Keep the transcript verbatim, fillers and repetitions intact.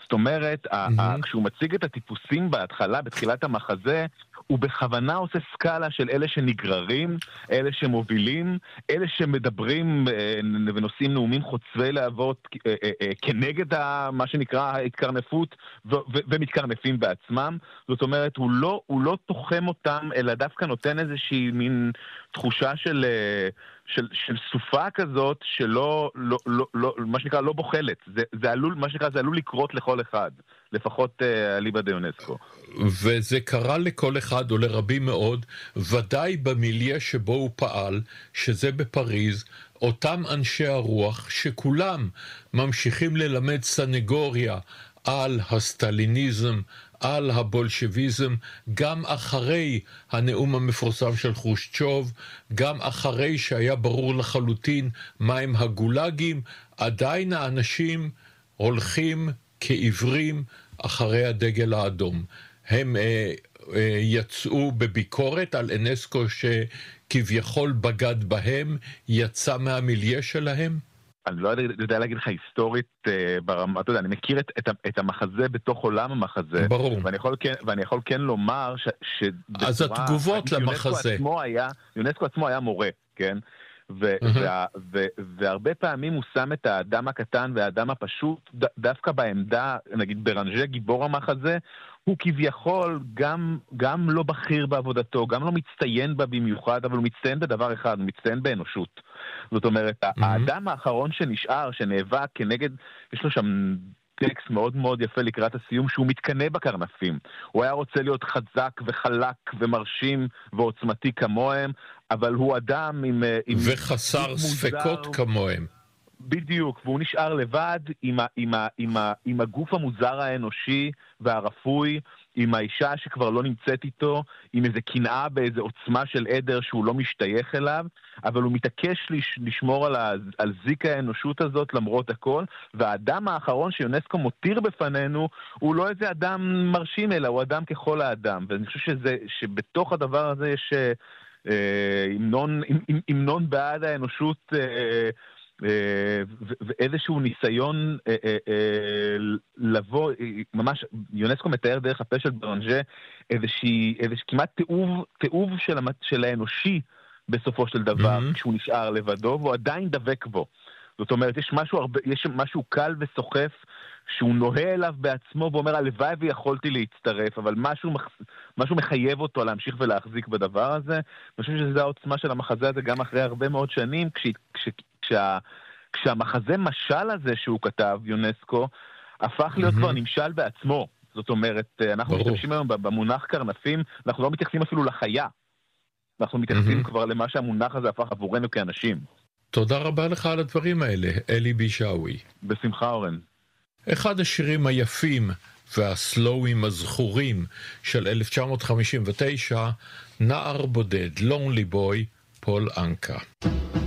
זאת אומרת, mm-hmm. כשהוא מציג את הטיפוסים בהתחלה, בתחילת המחזה, הוא בכוונה עושה סקאלה של אלה שנגררים, אלה שמובילים, אלה שמדברים ונושאים נאומים חוצבי להבות כנגד מה שנקרא ההתקרנפות ומתקרנפים בעצמם. זאת אומרת, הוא לא, הוא לא תוחם אותם, אלא דווקא נותן איזושהי מין תחושה של, של, של סופה כזאת שלא, לא, לא, לא, מה שנקרא, לא בוחלת. זה, זה עלול, מה שנקרא, זה עלול לקרות לכל אחד. לפחות אליבא דה יונסקו. וזה קרה לכל אחד או לרבים מאוד, ודאי במיליה שבו הוא פעל, שזה בפריז, אותם אנשי הרוח שכולם ממשיכים ללמד סנגוריה על הסטליניזם, על הבולשביזם, גם אחרי הנאום המפורסם של חושצ'וב, גם אחרי שהיה ברור לחלוטין מהם הגולגים, עדיין האנשים הולכים כעיוורים אחרי הדגל האדום. הם אה, אה, יצאו בביקורת על אונסקו שכביכול בגד בהם, יצא מהמיליה שלהם? אני לא יודע, יודע להגיד לך היסטורית אה, ברמה, אתה יודע, אני מכיר את, את, את המחזה בתוך עולם המחזה. ברור. ואני יכול כן, ואני יכול כן לומר ש... שבצורה, אז התגובות למחזה. יונסקו עצמו היה, יונסקו עצמו היה מורה, כן? ו- uh-huh. וה- ו- והרבה פעמים הוא שם את האדם הקטן והאדם הפשוט ד- דווקא בעמדה, נגיד ברנז'ה, גיבור המחזה, הוא כביכול גם, גם לא בכיר בעבודתו, גם לא מצטיין בה במיוחד, אבל הוא מצטיין בדבר אחד, הוא מצטיין באנושות. זאת אומרת, mm-hmm. האדם האחרון שנשאר, שנאבק כנגד, יש לו שם טקסט מאוד מאוד יפה לקראת הסיום, שהוא מתקנה בקרנפים. הוא היה רוצה להיות חזק וחלק ומרשים ועוצמתי כמוהם, אבל הוא אדם עם... עם וחסר ספקות מוזר, כמוהם. בדיוק, והוא נשאר לבד עם, ה, עם, ה, עם, ה, עם הגוף המוזר האנושי והרפוי, עם האישה שכבר לא נמצאת איתו, עם איזה קנאה באיזה עוצמה של עדר שהוא לא משתייך אליו, אבל הוא מתעקש לש, לשמור על, ה, על זיק האנושות הזאת למרות הכל, והאדם האחרון שיונסקו מותיר בפנינו, הוא לא איזה אדם מרשים אלא, הוא אדם ככל האדם, ואני חושב שזה, שבתוך הדבר הזה יש אה, המנון, המנון בעד האנושות, אה, ואיזשהו ניסיון לבוא, ממש יונסקו מתאר דרך הפה של ברנז'ה איזושהי כמעט תיעוב של האנושי בסופו של דבר כשהוא נשאר לבדו והוא עדיין דבק בו. זאת אומרת, יש משהו, הרבה, יש משהו קל וסוחף שהוא נוהה אליו בעצמו ואומר, הלוואי ויכולתי להצטרף, אבל משהו, משהו מחייב אותו להמשיך ולהחזיק בדבר הזה. אני חושב שזו העוצמה של המחזה הזה גם אחרי הרבה מאוד שנים, כש, כש, כשה, כשהמחזה משל הזה שהוא כתב, יונסקו, הפך להיות כבר נמשל בעצמו. זאת אומרת, אנחנו מתייחסים היום במונח קרנפים, אנחנו לא מתייחסים אפילו לחיה. אנחנו מתייחסים כבר למה שהמונח הזה הפך עבורנו כאנשים. תודה רבה לך על הדברים האלה, אלי בישאווי. בשמחה, אורן. אחד השירים היפים והסלואים הזכורים של אלף תשע מאות חמישים ותשע, נער בודד, Lonely Boy, פול אנקה.